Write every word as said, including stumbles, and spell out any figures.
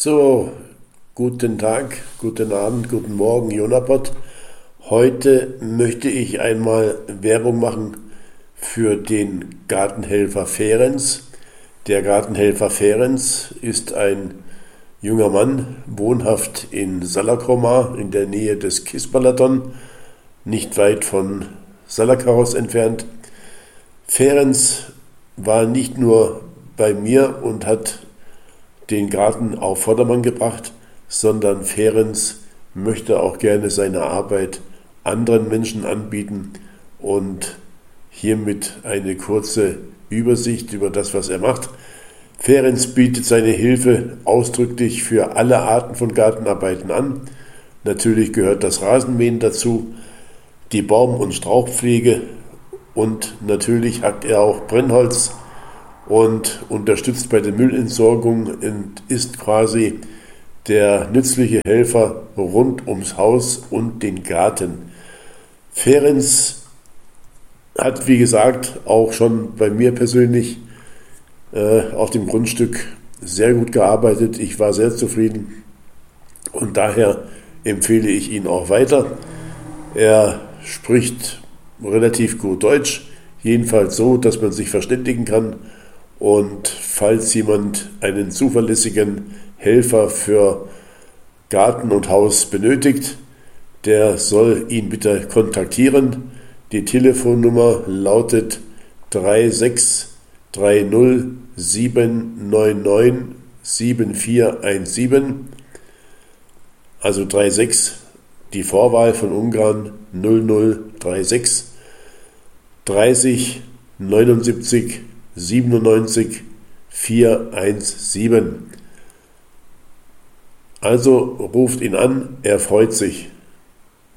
So, guten Tag, guten Abend, guten Morgen, Jonapod. Heute möchte ich einmal Werbung machen für den Gartenhelfer Ferenc. Der Gartenhelfer Ferenc ist ein junger Mann, wohnhaft in Salakromar in der Nähe des Kisbalaton, nicht weit von Salakaros entfernt. Ferenc war nicht nur bei mir und hat den Garten auf Vordermann gebracht, sondern Ferenc möchte auch gerne seine Arbeit anderen Menschen anbieten und hiermit eine kurze Übersicht über das, was er macht. Ferenc bietet seine Hilfe ausdrücklich für alle Arten von Gartenarbeiten an. Natürlich gehört das Rasenmähen dazu, die Baum- und Strauchpflege und natürlich hackt er auch Brennholz und unterstützt bei der Müllentsorgung und ist quasi der nützliche Helfer rund ums Haus und den Garten. Ferenc hat, wie gesagt, auch schon bei mir persönlich äh, auf dem Grundstück sehr gut gearbeitet. Ich war sehr zufrieden und daher empfehle ich ihn auch weiter. Er spricht relativ gut Deutsch, jedenfalls so, dass man sich verständigen kann. Und falls jemand einen zuverlässigen Helfer für Garten und Haus benötigt, der soll ihn bitte kontaktieren. Die Telefonnummer lautet drei sechs drei null sieben neun neun sieben vier eins sieben, also drei sechs, die Vorwahl von Ungarn null null drei sechs dreißig neunundsiebzig siebenundneunzig vierhundertsiebzehn. Also ruft ihn an, er freut sich.